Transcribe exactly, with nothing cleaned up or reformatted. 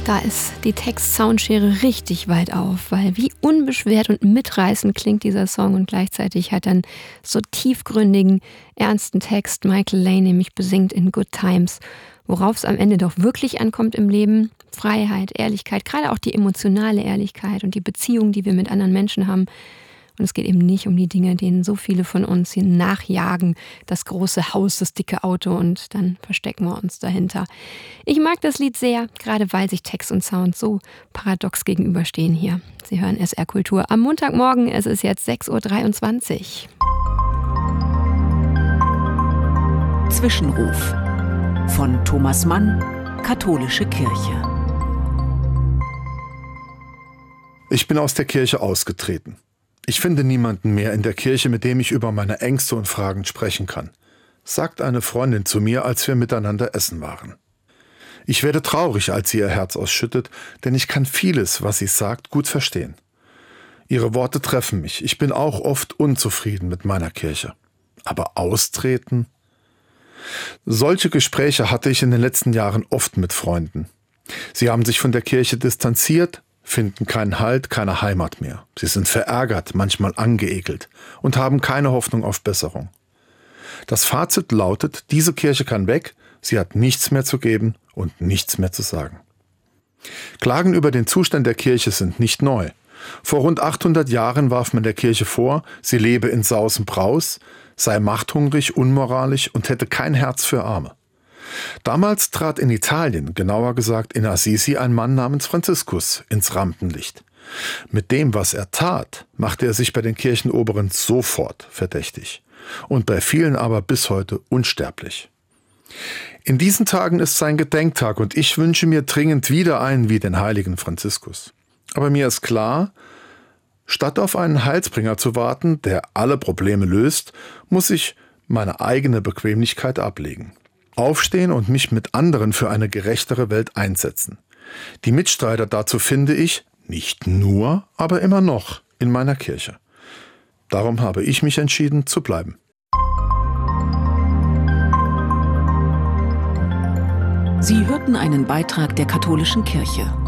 Da ist die Text-Soundschere richtig weit auf, weil wie unbeschwert und mitreißend klingt dieser Song und gleichzeitig hat er einen so tiefgründigen, ernsten Text. Michael Lane nämlich besingt in Good Times, worauf es am Ende doch wirklich ankommt im Leben. Freiheit, Ehrlichkeit, gerade auch die emotionale Ehrlichkeit und die Beziehung, die wir mit anderen Menschen haben. Und es geht eben nicht um die Dinge, denen so viele von uns hier nachjagen. Das große Haus, das dicke Auto und dann verstecken wir uns dahinter. Ich mag das Lied sehr, gerade weil sich Text und Sound so paradox gegenüberstehen hier. Sie hören S R Kultur am Montagmorgen. Es ist jetzt sechs Uhr dreiundzwanzig. Zwischenruf von Thomas Mann, Katholische Kirche. Ich bin aus der Kirche ausgetreten. Ich finde niemanden mehr in der Kirche, mit dem ich über meine Ängste und Fragen sprechen kann, sagt eine Freundin zu mir, als wir miteinander essen waren. Ich werde traurig, als sie ihr Herz ausschüttet, denn ich kann vieles, was sie sagt, gut verstehen. Ihre Worte treffen mich. Ich bin auch oft unzufrieden mit meiner Kirche. Aber austreten? Solche Gespräche hatte ich in den letzten Jahren oft mit Freunden. Sie haben sich von der Kirche distanziert, finden keinen Halt, keine Heimat mehr. Sie sind verärgert, manchmal angeekelt und haben keine Hoffnung auf Besserung. Das Fazit lautet, diese Kirche kann weg, sie hat nichts mehr zu geben und nichts mehr zu sagen. Klagen über den Zustand der Kirche sind nicht neu. Vor rund achthundert Jahren warf man der Kirche vor, sie lebe in Saus und Braus, sei machthungrig, unmoralisch und hätte kein Herz für Arme. Damals trat in Italien, genauer gesagt in Assisi, ein Mann namens Franziskus ins Rampenlicht. Mit dem, was er tat, machte er sich bei den Kirchenoberen sofort verdächtig und bei vielen aber bis heute unsterblich. In diesen Tagen ist sein Gedenktag und ich wünsche mir dringend wieder einen wie den heiligen Franziskus. Aber mir ist klar, statt auf einen Heilsbringer zu warten, der alle Probleme löst, muss ich meine eigene Bequemlichkeit ablegen. Aufstehen und mich mit anderen für eine gerechtere Welt einsetzen. Die Mitstreiter dazu finde ich, nicht nur, aber immer noch, in meiner Kirche. Darum habe ich mich entschieden, zu bleiben. Sie hörten einen Beitrag der Katholischen Kirche.